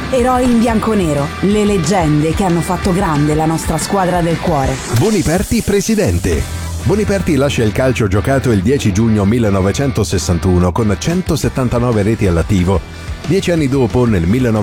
Eroi in bianconero, le leggende che hanno fatto grande la nostra squadra del cuore. Boniperti presidente. Boniperti lascia il calcio giocato il 10 giugno 1961 con 179 reti all'attivo. 10 anni dopo, nel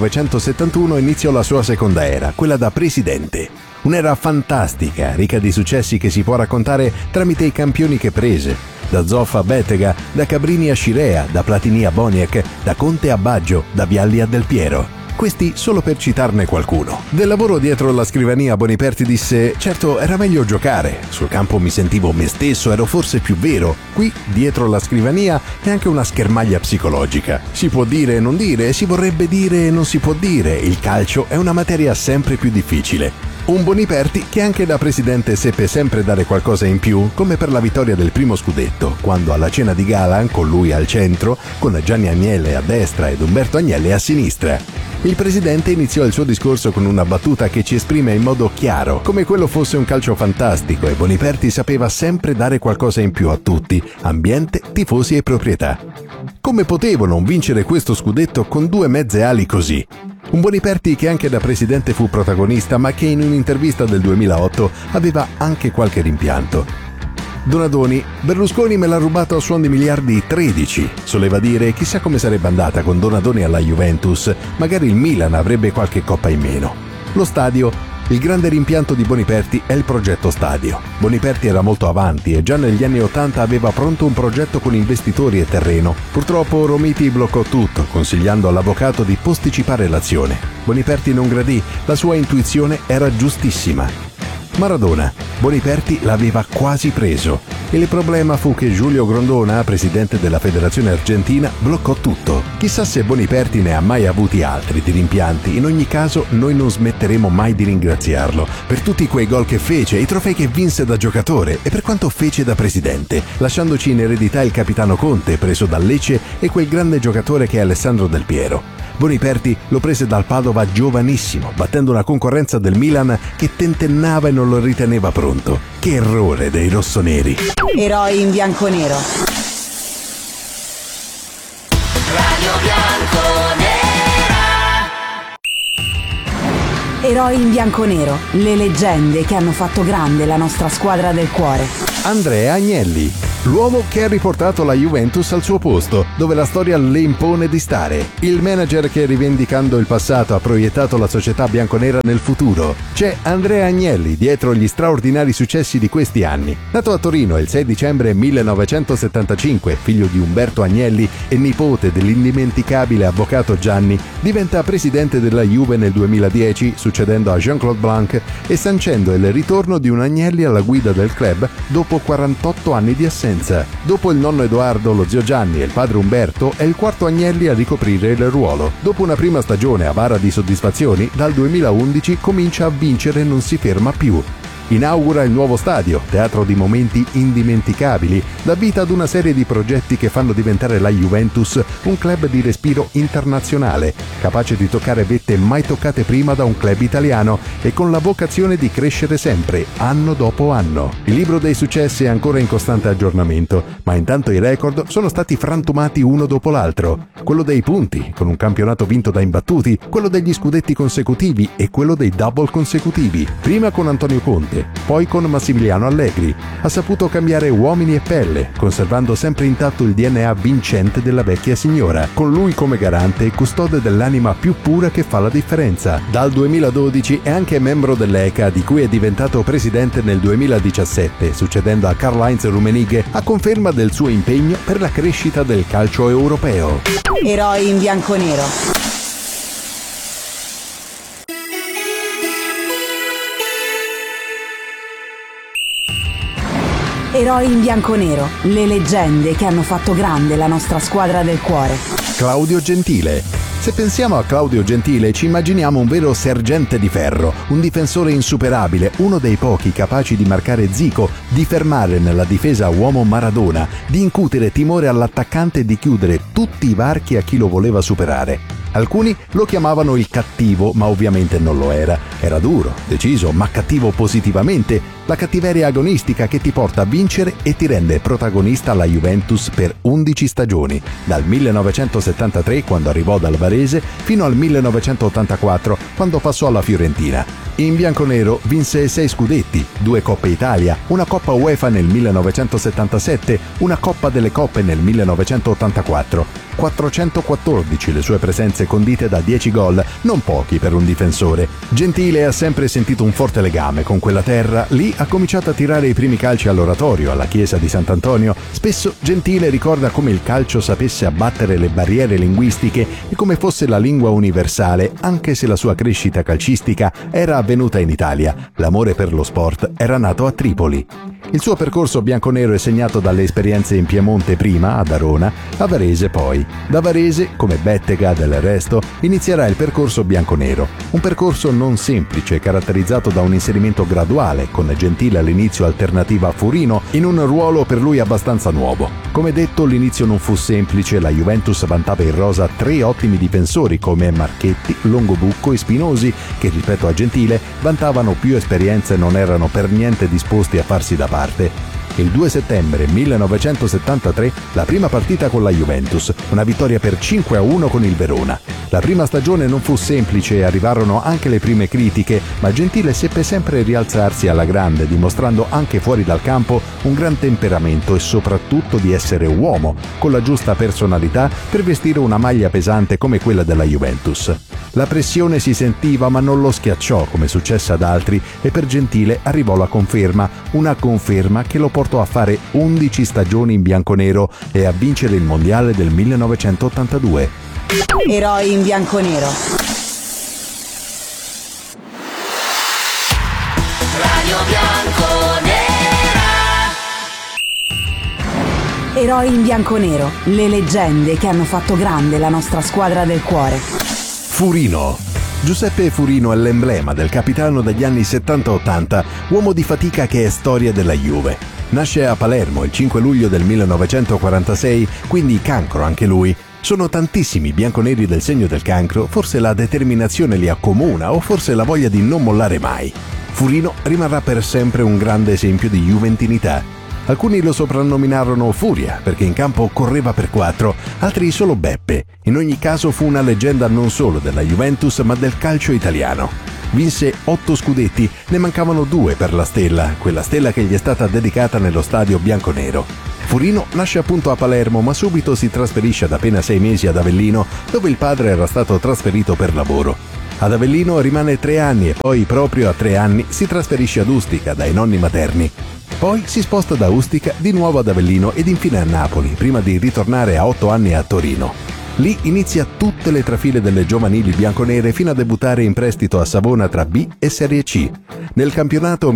1971, iniziò la sua seconda era, quella da presidente. Un'era fantastica, ricca di successi che si può raccontare tramite i campioni che prese. Da Zoff a Bettega, da Cabrini a Scirea, da Platini a Boniek, da Conte a Baggio, da Vialli a Del Piero. Questi solo per citarne qualcuno. Del lavoro dietro la scrivania Boniperti disse: certo, era meglio giocare. Sul campo mi sentivo me stesso, ero forse più vero. Qui, dietro la scrivania, è anche una schermaglia psicologica. Si può dire e non dire, si vorrebbe dire e non si può dire. Il calcio è una materia sempre più difficile. Un Boniperti che anche da presidente seppe sempre dare qualcosa in più, come per la vittoria del primo scudetto, quando alla cena di gala, con lui al centro, con Gianni Agnelli a destra ed Umberto Agnelli a sinistra. Il presidente iniziò il suo discorso con una battuta che ci esprime in modo chiaro, come quello fosse un calcio fantastico, e Boniperti sapeva sempre dare qualcosa in più a tutti, ambiente, tifosi e proprietà. Come potevo non vincere questo scudetto con due mezze ali così? Un Boniperti che anche da presidente fu protagonista, ma che in un'intervista del 2008 aveva anche qualche rimpianto. Donadoni: Berlusconi me l'ha rubato a suon di miliardi 13. Soleva dire: chissà come sarebbe andata con Donadoni alla Juventus, magari il Milan avrebbe qualche coppa in meno. Lo stadio: il grande rimpianto di Boniperti è il progetto stadio. Boniperti era molto avanti e già negli anni 80 aveva pronto un progetto con investitori e terreno. Purtroppo Romiti bloccò tutto, consigliando all'avvocato di posticipare l'azione. Boniperti non gradì, la sua intuizione era giustissima. Maradona: Boniperti l'aveva quasi preso. Il problema fu che Giulio Grondona, presidente della federazione argentina, bloccò tutto. Chissà se Boniperti ne ha mai avuti altri di rimpianti. In ogni caso, noi non smetteremo mai di ringraziarlo per tutti quei gol che fece, i trofei che vinse da giocatore e per quanto fece da presidente, lasciandoci in eredità il capitano Conte, preso dal Lecce, e quel grande giocatore che è Alessandro Del Piero. Boniperti lo prese dal Padova giovanissimo, battendo una concorrenza del Milan che tentennava e non lo riteneva pronto. Che errore dei rossoneri! Eroi in bianconero. Radio Bianconera. Eroi in bianconero, le leggende che hanno fatto grande la nostra squadra del cuore. Andrea Agnelli, l'uomo che ha riportato la Juventus al suo posto, dove la storia le impone di stare. Il manager che, rivendicando il passato, ha proiettato la società bianconera nel futuro. C'è Andrea Agnelli dietro gli straordinari successi di questi anni. Nato a Torino il 6 dicembre 1975, figlio di Umberto Agnelli e nipote dell'indimenticabile avvocato Gianni, diventa presidente della Juve nel 2010, succedendo a Jean-Claude Blanc e sancendo il ritorno di un Agnelli alla guida del club dopo 48 anni di assenza. Dopo il nonno Edoardo, lo zio Gianni e il padre Umberto, è il quarto Agnelli a ricoprire il ruolo. Dopo una prima stagione avara di soddisfazioni, dal 2011 comincia a vincere e non si ferma più. Inaugura il nuovo stadio, teatro di momenti indimenticabili, dà vita ad una serie di progetti che fanno diventare la Juventus un club di respiro internazionale, capace di toccare vette mai toccate prima da un club italiano e con la vocazione di crescere sempre, anno dopo anno. Il libro dei successi è ancora in costante aggiornamento, ma intanto i record sono stati frantumati uno dopo l'altro. Quello dei punti, con un campionato vinto da imbattuti, quello degli scudetti consecutivi e quello dei double consecutivi, prima con Antonio Conte, poi con Massimiliano Allegri. Ha saputo cambiare uomini e pelle, conservando sempre intatto il DNA vincente della vecchia signora, con lui come garante e custode dell'anima più pura che fa la differenza. Dal 2012 è anche membro dell'ECA, di cui è diventato presidente nel 2017, succedendo a Karl-Heinz Rummenigge, a conferma del suo impegno per la crescita del calcio europeo. Eroi in bianconero. Eroi in bianconero, le leggende che hanno fatto grande la nostra squadra del cuore. Claudio Gentile. Se pensiamo a Claudio Gentile ci immaginiamo un vero sergente di ferro, un difensore insuperabile, uno dei pochi capaci di marcare Zico, di fermare nella difesa uomo Maradona, di incutere timore all'attaccante e di chiudere tutti i varchi a chi lo voleva superare. Alcuni lo chiamavano il cattivo, ma ovviamente non lo era. Era duro, deciso, ma cattivo positivamente. la cattiveria agonistica che ti porta a vincere e ti rende protagonista alla Juventus per 11 stagioni, dal 1973 quando arrivò dal Varese fino al 1984 quando passò alla Fiorentina. In bianconero vinse 6 scudetti, 2 Coppe Italia, una Coppa UEFA nel 1977, una Coppa delle Coppe nel 1984. 414 le sue presenze condite da 10 gol, non pochi per un difensore. Gentile ha sempre sentito un forte legame con quella terra, lì ha cominciato a tirare i primi calci all'oratorio, alla chiesa di Sant'Antonio. Spesso Gentile ricorda come il calcio sapesse abbattere le barriere linguistiche e come fosse la lingua universale, anche se la sua crescita calcistica era avvenuta in Italia. L'amore per lo sport era nato a Tripoli. Il suo percorso bianconero è segnato dalle esperienze in Piemonte prima, ad Arona, a Varese poi. Da Varese, come Bettega del resto, inizierà il percorso bianconero. Un percorso non semplice, caratterizzato da un inserimento graduale, con Gentile all'inizio alternativa a Furino, in un ruolo per lui abbastanza nuovo. Come detto, l'inizio non fu semplice, la Juventus vantava in rosa 3 ottimi difensori come Marchetti, Longobucco e Spinosi, che rispetto a Gentile vantavano più esperienza e non erano per niente disposti a farsi da parte. Il 2 settembre 1973 la prima partita con la Juventus, una vittoria per 5-1 con il Verona. La prima stagione non fu semplice e arrivarono anche le prime critiche, ma Gentile seppe sempre rialzarsi alla grande, dimostrando anche fuori dal campo un gran temperamento e soprattutto di essere uomo, con la giusta personalità per vestire una maglia pesante come quella della Juventus. La pressione si sentiva ma non lo schiacciò come successe ad altri e per Gentile arrivò la conferma, una conferma che lo portò a fare 11 stagioni in bianconero e a vincere il mondiale del 1982. Eroi in bianconero. Radio bianconera. Eroi in bianconero, le leggende che hanno fatto grande la nostra squadra del cuore. Furino. Giuseppe Furino è l'emblema del capitano degli anni 70-80, uomo di fatica che è storia della Juve. Nasce a Palermo il 5 luglio del 1946, quindi cancro anche lui. Sono tantissimi bianconeri del segno del cancro, forse la determinazione li accomuna o forse la voglia di non mollare mai. Furino rimarrà per sempre un grande esempio di juventinità. Alcuni lo soprannominarono Furia perché in campo correva per 4, altri solo Beppe. In ogni caso fu una leggenda non solo della Juventus ma del calcio italiano. Vinse 8 scudetti, ne mancavano 2 per la stella, quella stella che gli è stata dedicata nello stadio bianconero. Furino nasce appunto a Palermo ma subito si trasferisce ad appena 6 mesi ad Avellino, dove il padre era stato trasferito per lavoro. Ad Avellino rimane 3 anni e poi proprio a 3 anni si trasferisce ad Ustica dai nonni materni. Poi si sposta da Ustica di nuovo ad Avellino ed infine a Napoli, prima di ritornare a 8 anni a Torino. Lì inizia tutte le trafile delle giovanili bianconere fino a debuttare in prestito a Savona tra B e Serie C. Nel campionato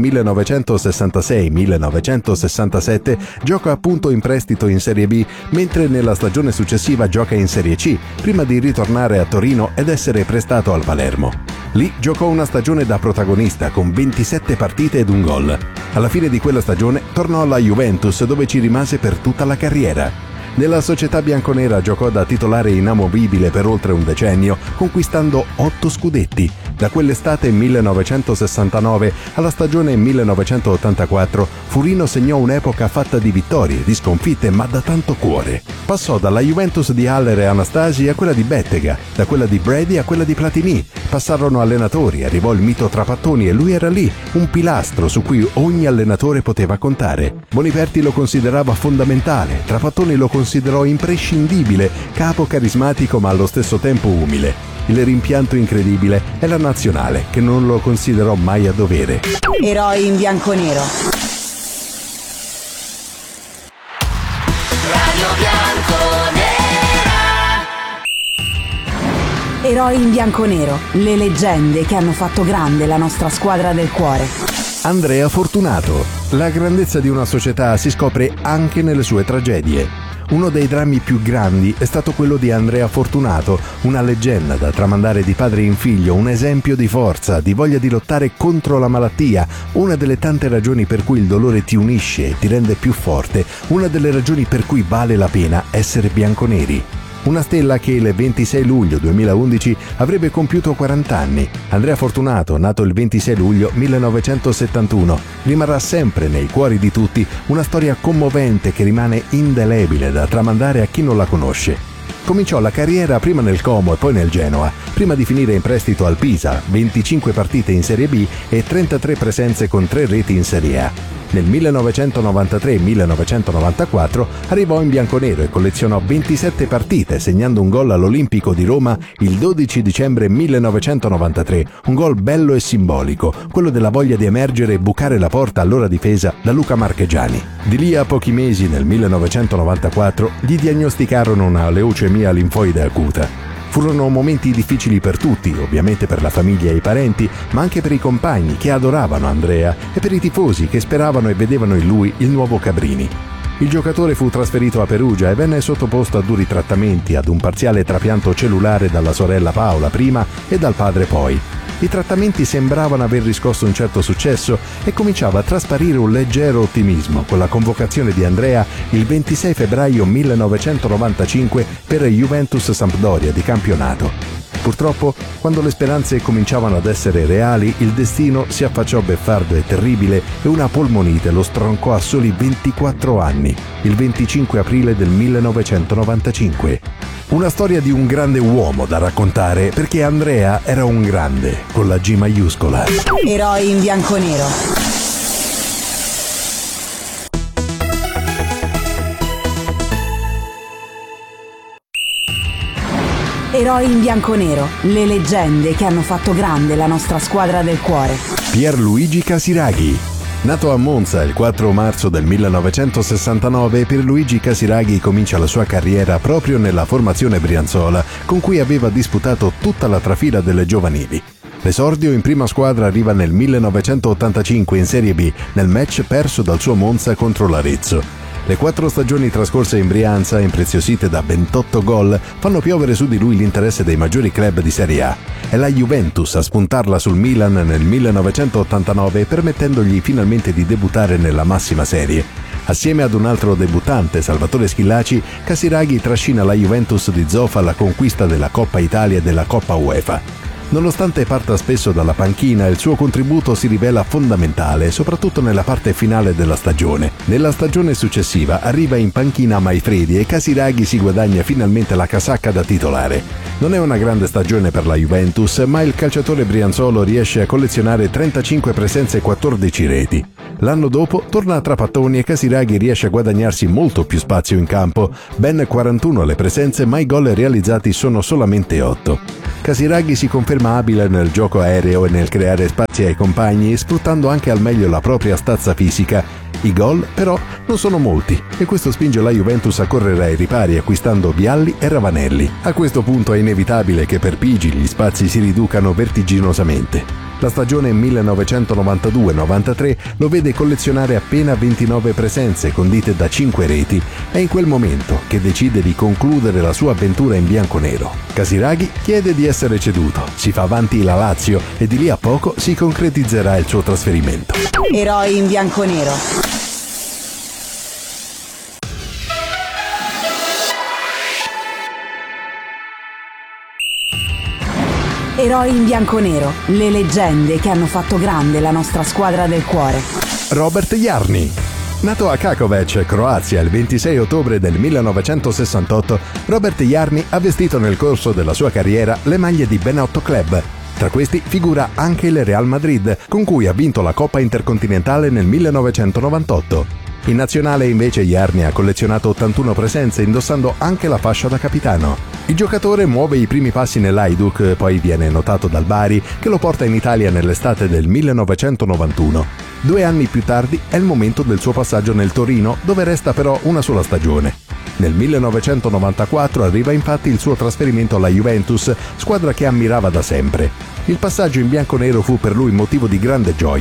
1966-1967 gioca appunto in prestito in Serie B, mentre nella stagione successiva gioca in Serie C, prima di ritornare a Torino ed essere prestato al Palermo. Lì giocò una stagione da protagonista con 27 partite ed un gol. Alla fine di quella stagione tornò alla Juventus, dove ci rimase per tutta la carriera. Nella società bianconera giocò da titolare inamovibile per oltre un decennio, conquistando 8 scudetti. Da quell'estate 1969 alla stagione 1984, Furino segnò un'epoca fatta di vittorie, di sconfitte, ma da tanto cuore. Passò dalla Juventus di Haller e Anastasi a quella di Bettega, da quella di Brady a quella di Platini. Passarono allenatori, arrivò il mito Trapattoni e lui era lì, un pilastro su cui ogni allenatore poteva contare. Boniperti lo considerava fondamentale, Trapattoni lo considerò imprescindibile, capo carismatico ma allo stesso tempo umile. Il rimpianto incredibile è la nazionale, che non lo considerò mai a dovere. Eroi in bianconero. Radio bianconera. Eroi in bianconero, le leggende che hanno fatto grande la nostra squadra del cuore. Andrea Fortunato. La grandezza di una società si scopre anche nelle sue tragedie. Uno dei drammi più grandi è stato quello di Andrea Fortunato, una leggenda da tramandare di padre in figlio, un esempio di forza, di voglia di lottare contro la malattia, una delle tante ragioni per cui il dolore ti unisce e ti rende più forte, una delle ragioni per cui vale la pena essere bianconeri. Una stella che il 26 luglio 2011 avrebbe compiuto 40 anni. Andrea Fortunato, nato il 26 luglio 1971, rimarrà sempre nei cuori di tutti una storia commovente che rimane indelebile da tramandare a chi non la conosce. Cominciò la carriera prima nel Como e poi nel Genoa, prima di finire in prestito al Pisa, 25 partite in Serie B e 33 presenze con 3 reti in Serie A. Nel 1993-1994 arrivò in bianconero e collezionò 27 partite, segnando un gol all'Olimpico di Roma il 12 dicembre 1993, un gol bello e simbolico, quello della voglia di emergere e bucare la porta all'ora difesa da Luca Marchegiani. Di lì a pochi mesi, nel 1994, gli diagnosticarono una leucemia linfoide acuta. Furono momenti difficili per tutti, ovviamente per la famiglia e i parenti, ma anche per i compagni che adoravano Andrea e per i tifosi che speravano e vedevano in lui il nuovo Cabrini. Il giocatore fu trasferito a Perugia e venne sottoposto a duri trattamenti, ad un parziale trapianto cellulare dalla sorella Paola prima e dal padre poi. I trattamenti sembravano aver riscosso un certo successo e cominciava a trasparire un leggero ottimismo con la convocazione di Andrea il 26 febbraio 1995 per Juventus Sampdoria di campionato. Purtroppo, quando le speranze cominciavano ad essere reali, il destino si affacciò beffardo e terribile e una polmonite lo stroncò a soli 24 anni, il 25 aprile del 1995. Una storia di un grande uomo da raccontare, perché Andrea era un grande, con la G maiuscola. Eroi in bianconero. Eroi in bianconero, le leggende che hanno fatto grande la nostra squadra del cuore. Pierluigi Casiraghi. Nato a Monza il 4 marzo del 1969, Pierluigi Casiraghi comincia la sua carriera proprio nella formazione brianzola, con cui aveva disputato tutta la trafila delle giovanili. L'esordio in prima squadra arriva nel 1985 in Serie B, nel match perso dal suo Monza contro l'Arezzo. Le 4 stagioni trascorse in Brianza, impreziosite da 28 gol, fanno piovere su di lui l'interesse dei maggiori club di Serie A. È la Juventus a spuntarla sul Milan nel 1989, permettendogli finalmente di debuttare nella massima serie. Assieme ad un altro debuttante, Salvatore Schillaci, Casiraghi trascina la Juventus di Zoff alla conquista della Coppa Italia e della Coppa UEFA. Nonostante parta spesso dalla panchina, il suo contributo si rivela fondamentale, soprattutto nella parte finale della stagione. Nella stagione successiva arriva in panchina Maifredi e Casiraghi si guadagna finalmente la casacca da titolare. Non è una grande stagione per la Juventus, ma il calciatore brianzolo riesce a collezionare 35 presenze e 14 reti. L'anno dopo torna a Trapattoni e Casiraghi riesce a guadagnarsi molto più spazio in campo, ben 41 le presenze, ma i gol realizzati sono solamente 8. Casiraghi si conferma abile nel gioco aereo e nel creare spazi ai compagni, sfruttando anche al meglio la propria stazza fisica. I gol, però, non sono molti e questo spinge la Juventus a correre ai ripari acquistando Vialli e Ravanelli. A questo punto è inevitabile che per Pigi gli spazi si riducano vertiginosamente. La stagione 1992-93 lo vede collezionare appena 29 presenze condite da 5 reti. È in quel momento che decide di concludere la sua avventura in bianconero. Casiraghi chiede di essere ceduto, si fa avanti la Lazio e di lì a poco si concretizzerà il suo trasferimento. Eroi in bianconero. Eroi in bianconero, le leggende che hanno fatto grande la nostra squadra del cuore. Robert Jarni. Nato a Čakovec, Croazia, il 26 ottobre del 1968, Robert Jarni ha vestito nel corso della sua carriera le maglie di ben 8 club. Tra questi figura anche il Real Madrid, con cui ha vinto la Coppa Intercontinentale nel 1998. In nazionale invece Jarni ha collezionato 81 presenze, indossando anche la fascia da capitano. Il giocatore muove i primi passi nell'Hajduk, poi viene notato dal Bari, che lo porta in Italia nell'estate del 1991. 2 anni più tardi è il momento del suo passaggio nel Torino, dove resta però una sola stagione. Nel 1994 arriva infatti il suo trasferimento alla Juventus, squadra che ammirava da sempre. Il passaggio in bianconero fu per lui motivo di grande gioia.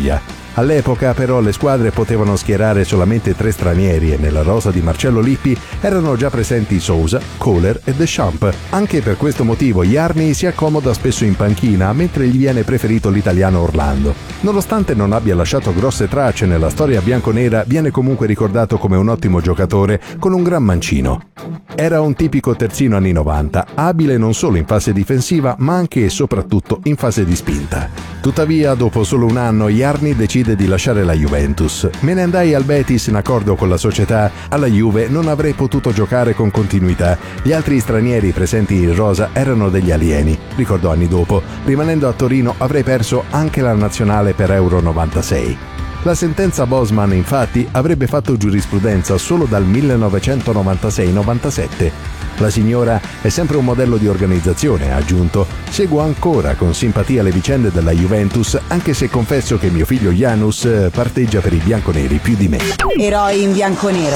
All'epoca però le squadre potevano schierare solamente 3 stranieri e nella rosa di Marcello Lippi erano già presenti Sousa, Kohler e Deschamps. Anche per questo motivo Jarni si accomoda spesso in panchina, mentre gli viene preferito l'italiano Orlando. Nonostante non abbia lasciato grosse tracce nella storia bianconera, viene comunque ricordato come un ottimo giocatore con un gran mancino. Era un tipico terzino anni 90, abile non solo in fase difensiva ma anche e soprattutto in fase di spinta. Tuttavia, dopo solo un anno, Jarni decide di lasciare la Juventus. Me ne andai al Betis in accordo con la società. Alla Juve non avrei potuto giocare con continuità. Gli altri stranieri presenti in rosa erano degli alieni, ricordò anni dopo. Rimanendo a Torino avrei perso anche la nazionale per Euro 96. La sentenza Bosman, infatti, avrebbe fatto giurisprudenza solo dal 1996-97. La signora è sempre un modello di organizzazione, ha aggiunto. Seguo ancora con simpatia le vicende della Juventus, anche se confesso che mio figlio Janus parteggia per i bianconeri più di me. Eroi in bianconero.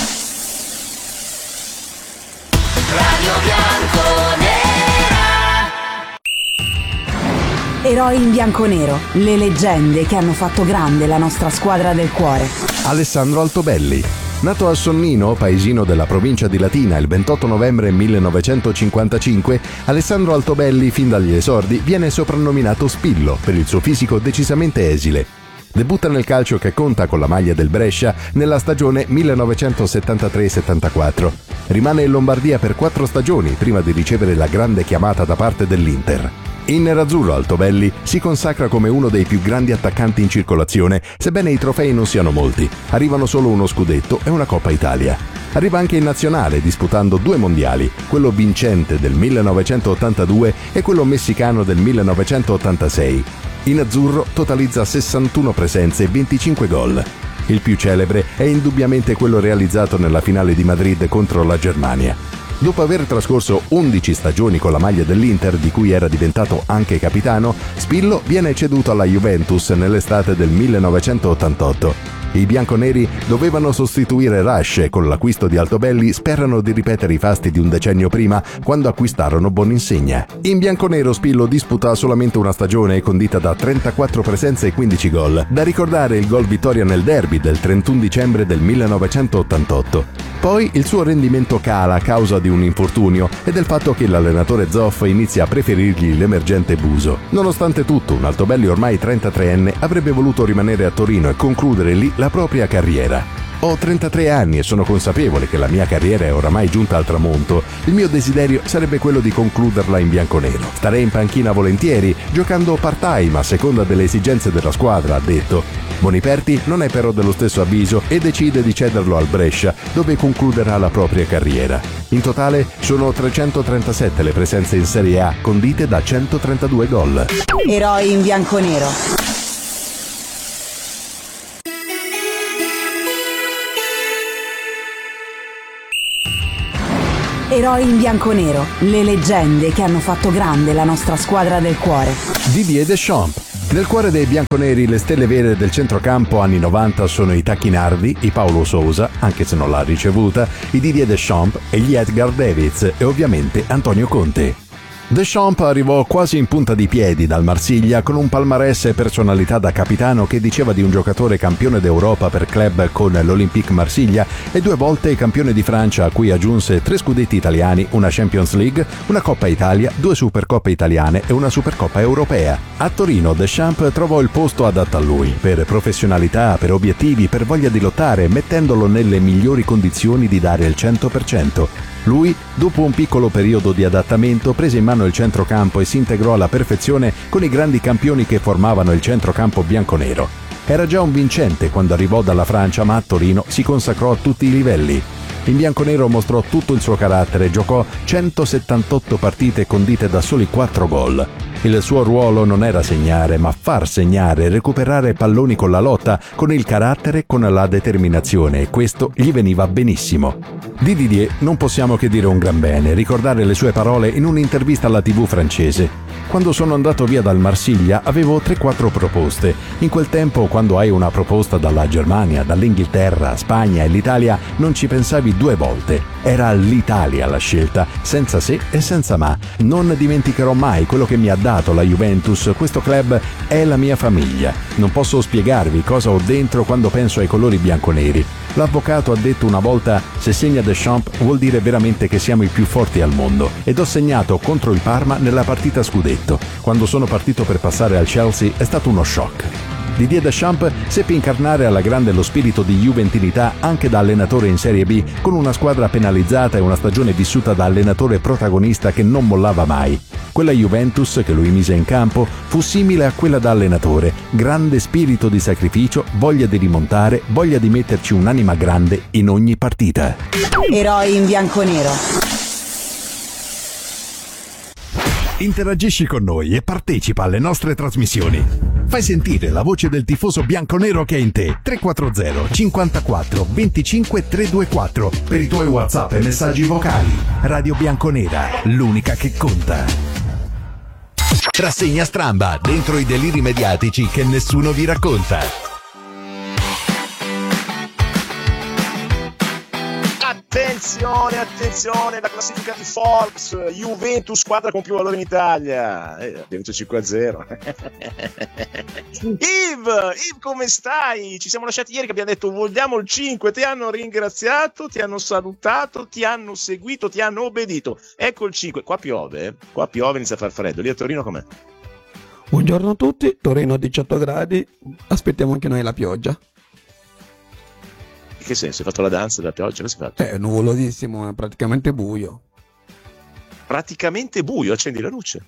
Radio bianconera. Eroi in bianconero. Le leggende che hanno fatto grande la nostra squadra del cuore. Alessandro Altobelli. Nato a Sonnino, paesino della provincia di Latina, il 28 novembre 1955, Alessandro Altobelli, fin dagli esordi, viene soprannominato Spillo per il suo fisico decisamente esile. Debutta nel calcio che conta con la maglia del Brescia nella stagione 1973-74. Rimane in Lombardia per 4 stagioni prima di ricevere la grande chiamata da parte dell'Inter. In nerazzurro Altobelli si consacra come uno dei più grandi attaccanti in circolazione, sebbene i trofei non siano molti. Arrivano solo uno scudetto e una Coppa Italia. Arriva anche in nazionale disputando 2 mondiali, quello vincente del 1982 e quello messicano del 1986. In azzurro totalizza 61 presenze e 25 gol. Il più celebre è indubbiamente quello realizzato nella finale di Madrid contro la Germania. Dopo aver trascorso 11 stagioni con la maglia dell'Inter, di cui era diventato anche capitano, Spillo viene ceduto alla Juventus nell'estate del 1988. I bianconeri dovevano sostituire Rush e con l'acquisto di Altobelli sperano di ripetere i fasti di un decennio prima, quando acquistarono Boninsegna. In bianconero Spillo disputa solamente una stagione condita da 34 presenze e 15 gol. Da ricordare il gol vittoria nel derby del 31 dicembre del 1988. Poi il suo rendimento cala a causa di un infortunio e del fatto che l'allenatore Zoff inizia a preferirgli l'emergente Buso. Nonostante tutto, un Altobelli ormai 33enne avrebbe voluto rimanere a Torino e concludere lì la propria carriera. Ho 33 anni e sono consapevole che la mia carriera è oramai giunta al tramonto. Il mio desiderio sarebbe quello di concluderla in bianconero. Starei in panchina volentieri, giocando part-time a seconda delle esigenze della squadra, ha detto. Boniperti non è però dello stesso avviso e decide di cederlo al Brescia, dove concluderà la propria carriera. In totale sono 337 le presenze in Serie A, condite da 132 gol. Eroi in bianconero. Eroi in bianconero. Le leggende che hanno fatto grande la nostra squadra del cuore. Didier Deschamps. Nel cuore dei bianconeri le stelle vere del centrocampo anni 90 sono i Tacchinardi, i Paulo Sousa, anche se non l'ha ricevuta, i Didier Deschamps e gli Edgar Davids e ovviamente Antonio Conte. Deschamps arrivò quasi in punta di piedi dal Marsiglia con un palmarès e personalità da capitano che diceva di un giocatore campione d'Europa per club con l'Olympique Marsiglia e 2 volte campione di Francia, a cui aggiunse 3 scudetti italiani, una Champions League, una Coppa Italia, 2 Supercoppe italiane e una Supercoppa europea. A Torino Deschamps trovò il posto adatto a lui, per professionalità, per obiettivi, per voglia di lottare, mettendolo nelle migliori condizioni di dare il 100%. Lui, dopo un piccolo periodo di adattamento, prese in mano il centrocampo e si integrò alla perfezione con i grandi campioni che formavano il centrocampo bianconero. Era già un vincente quando arrivò dalla Francia, ma a Torino si consacrò a tutti i livelli. In bianconero mostrò tutto il suo carattere, giocò 178 partite condite da soli 4 gol. Il suo ruolo non era segnare, ma far segnare, recuperare palloni con la lotta, con il carattere, con la determinazione, e questo gli veniva benissimo. Di Didier non possiamo che dire un gran bene, ricordare le sue parole in un'intervista alla TV francese. Quando sono andato via dal Marsiglia avevo 3-4 proposte. In quel tempo, quando hai una proposta dalla Germania, dall'Inghilterra, Spagna e l'Italia, non ci pensavi 2 volte. Era l'Italia la scelta, senza se e senza ma. Non dimenticherò mai quello che mi ha dato la Juventus. Questo club è la mia famiglia. Non posso spiegarvi cosa ho dentro quando penso ai colori bianconeri. L'avvocato ha detto una volta: se segna Deschamps vuol dire veramente che siamo i più forti al mondo, ed ho segnato contro il Parma nella partita scudetto. Quando sono partito per passare al Chelsea è stato uno shock. Didier Deschamps seppe incarnare alla grande lo spirito di juventinità anche da allenatore in Serie B, con una squadra penalizzata e una stagione vissuta da allenatore protagonista che non mollava mai. Quella Juventus che lui mise in campo fu simile a quella da allenatore: grande spirito di sacrificio, voglia di rimontare, voglia di metterci un'anima grande in ogni partita. Eroi in bianconero. Interagisci con noi e partecipa alle nostre trasmissioni. Fai sentire la voce del tifoso bianconero che è in te. 340 54 25 324 per i tuoi WhatsApp e messaggi vocali. Radio Bianconera, l'unica che conta. Rassegna stramba, dentro i deliri mediatici che nessuno vi racconta. Attenzione, la classifica di Forbes, Juventus, squadra con più valore in Italia, ha vinto 5-0. Yves, come stai? Ci siamo lasciati ieri che abbiamo detto vogliamo il 5, ti hanno ringraziato, ti hanno salutato, ti hanno seguito, ti hanno obbedito. Ecco il 5, qua piove, inizia a far freddo, lì a Torino com'è? Buongiorno a tutti, Torino 18 gradi, aspettiamo anche noi la pioggia. In che senso? Hai fatto la danza della pioggia? Cosa hai fatto? È nuvolosissimo, è praticamente buio. Praticamente buio, accendi la luce.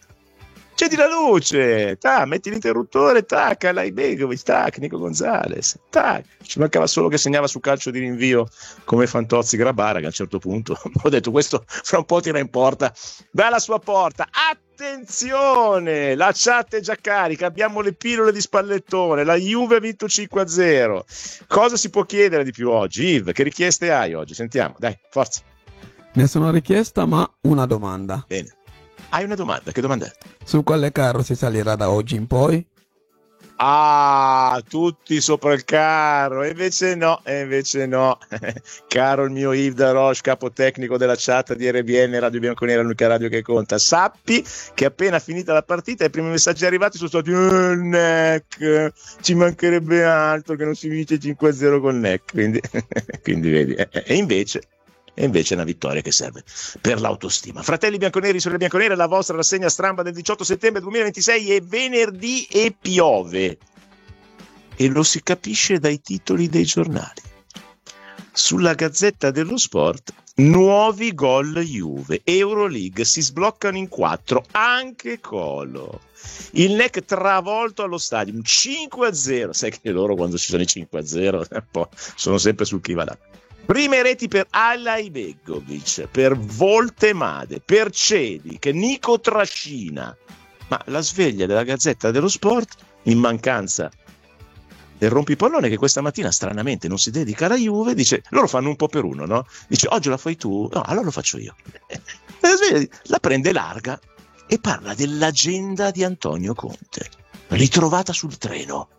Metti l'interruttore, tac, Alai Begovic, tac, Nico Gonzalez, tac. Ci mancava solo che segnava su calcio di rinvio come Fantozzi Grabara, che a un certo punto ho detto questo fra un po' tira in porta dalla sua porta. Attenzione, la chat è già carica, abbiamo le pillole di Spallettone, la Juve ha vinto 5-0. Cosa si può chiedere di più oggi? Yves, che richieste hai oggi? Sentiamo, dai, forza. Nessuna richiesta, ma una domanda. Bene. Hai una domanda? Che domanda è? Su quale carro si salirà da oggi in poi? Tutti sopra il carro, e invece no. Caro il mio Yves Daroche, capo tecnico della chat di RBN Radio Bianconera, l'unica radio che conta, sappi che appena finita la partita i primi messaggi arrivati sono stati il NEC, ci mancherebbe altro che non si vince 5-0 con NEC, quindi vedi, e invece è una vittoria che serve per l'autostima. Fratelli bianconeri, sorelle bianconere, la vostra rassegna stramba del 18 settembre 2026 è venerdì e piove, e lo si capisce dai titoli dei giornali. Sulla Gazzetta dello Sport: nuovi gol Juve, Euroleague, si sbloccano in 4, anche Colo. Il NEC travolto allo stadio, 5-0, sai che loro quando ci sono i 5-0 sono sempre sul chi va là. Prime reti per Alai Begovic, per Voltemade, per Cedi, che Nico trascina. Ma la sveglia della Gazzetta dello Sport, in mancanza del rompipallone che questa mattina stranamente non si dedica alla Juve, dice, loro fanno un po' per uno, no? Dice, oggi la fai tu? No, allora lo faccio io. La sveglia la prende larga e parla dell'agenda di Antonio Conte, ritrovata sul treno.